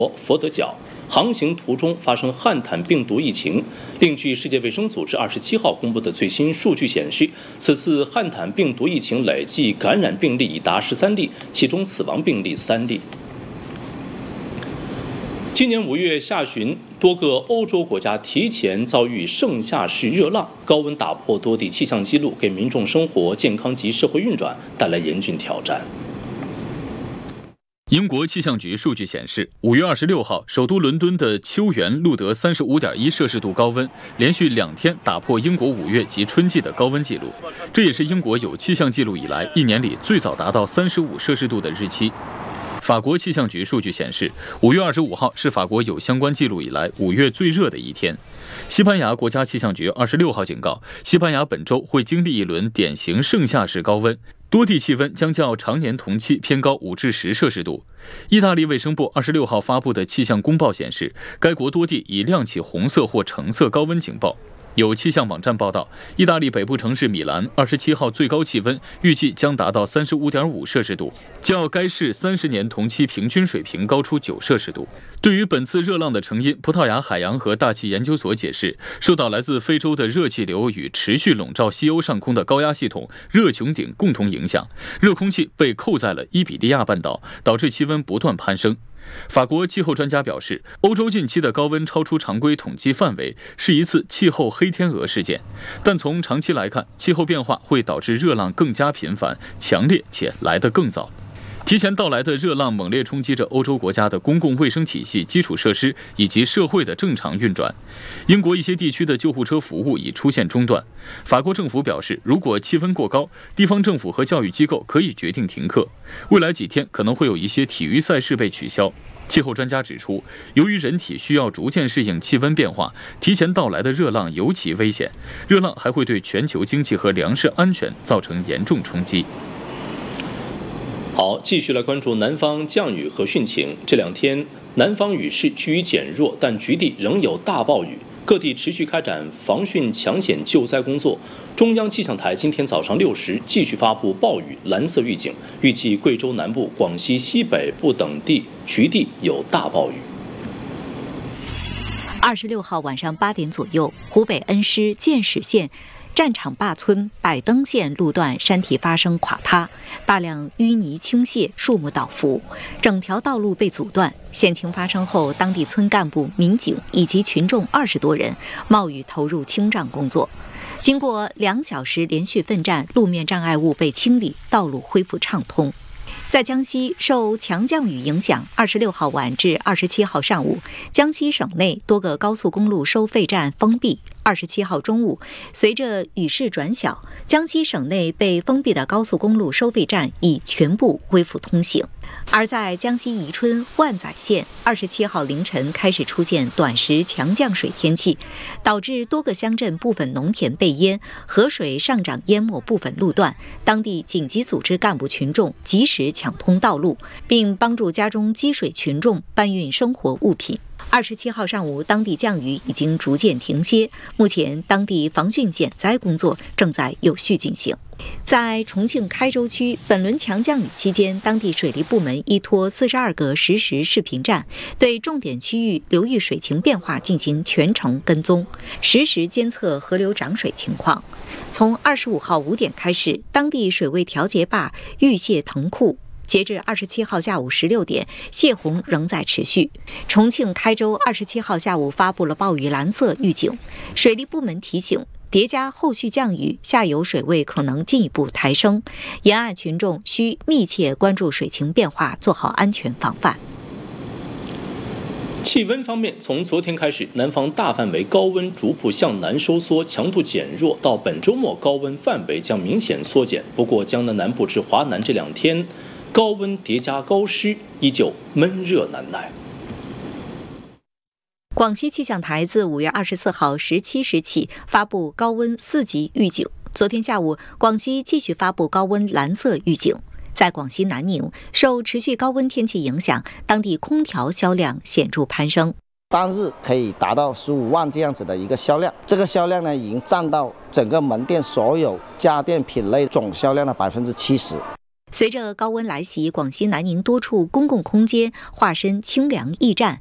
佛得角航行途中发生汉坦病毒疫情。另据世界卫生组织27号公布的最新数据显示，此次汉坦病毒疫情累计感染病例已达13例，其中死亡病例3例。今年5月下旬，多个欧洲国家提前遭遇盛夏式热浪，高温打破多地气象记录，给民众生活、健康及社会运转带来严峻挑战。 英国气象局数据显示，5月26号，首都伦敦的秋园录得35.1摄氏度高温，连续2天打破英国5月及春季的高温记录。这也是英国有气象记录以来1年里最早达到35摄氏度的日期。法国气象局数据显示，5月25号是法国有相关记录以来5月最热的一天。西班牙国家气象局26号警告，西班牙本周会经历一轮典型盛夏式高温，多地气温将较常年同期偏高5至10摄氏度。意大利卫生部26号发布的气象公报显示，该国多地已亮起红色或橙色高温警报。有气象网站报道，意大利北部城市米兰27号最高气温预计将达到35.5摄氏度，较该市30年同期平均水平高出9摄氏度。对于本次热浪的成因，葡萄牙海洋和大气研究所解释，受到来自非洲的热气流与持续笼罩西欧上空的高压系统热穹顶共同影响，热空气被扣在了伊比利亚半岛，导致气温不断攀升。法国气候专家表示，欧洲近期的高温超出常规统计范围，是一次气候黑天鹅事件。但从长期来看，气候变化会导致热浪更加频繁、强烈且来得更早。提前到来的热浪猛烈冲击着欧洲国家的公共卫生体系、基础设施以及社会的正常运转。英国一些地区的救护车服务已出现中断。法国政府表示，如果气温过高，地方政府和教育机构可以决定停课。未来几天可能会有一些体育赛事被取消。气候专家指出，由于人体需要逐渐适应气温变化，提前到来的热浪尤其危险。热浪还会对全球经济和粮食安全造成严重冲击。 好，继续来关注南方降雨和汛情。这2天，南方雨势趋于减弱，但局地仍有大暴雨，各地持续开展防汛抢险救灾工作。中央气象台今天早上6时继续发布暴雨蓝色预警，预计贵州南部、广西西北部等地局地有大暴雨。 26号晚上8点左右，湖北恩施建始县战场坝村百登县路段山体发生垮塌，大量淤泥倾泻，树木倒伏，整条道路被阻断。险情发生后，当地村干部、民警以及群众20多人冒雨投入清障工作。经过2小时连续奋战，路面障碍物被清理，道路恢复畅通。在江西受强降雨影响，26号晚至27号上午，江西省内多个高速公路收费站封闭。27号中午，随着雨势转小，江西省内被封闭的高速公路收费站已全部恢复通行。而在江西宜春万载县，27号凌晨开始出现短时强降水天气，导致多个乡镇部分农田被淹，河水上涨淹没部分路段。当地紧急组织干部群众及时抢通道路，并帮助家中积水群众搬运生活物品。27号上午，当地降雨已经逐渐停歇，目前当地防汛减灾工作正在有序进行。在重庆开州区，本轮强降雨期间，当地水利部门依托42个实时视频站，对重点区域流域水情变化进行全程跟踪，实时监测河流涨水情况。从25号5点开始，当地水位调节坝预泄腾库。截至27号下午16点，泄洪仍在持续。重庆开州27号下午发布了暴雨蓝色预警，水利部门提醒，叠加后续降雨，下游水位可能进一步抬升，沿岸群众需密切关注水情变化，做好安全防范。 气温方面，从昨天开始，南方大范围高温逐步向南收缩，强度减弱，到本周末高温范围将明显缩减。不过，江南南部至华南这2天，高温叠加高湿，依旧闷热难耐。 广西气象台自5月24号17时起发布高温4级预警。昨天下午，广西继续发布高温蓝色预警。在广西南宁，受持续高温天气影响，当地空调销量显著攀升， 单日可以达到15万这样子的一个销量。这个销量呢，已经占到整个门店所有家电品类总销量的70%。 随着高温来袭，广西南宁多处公共空间化身清凉驿站，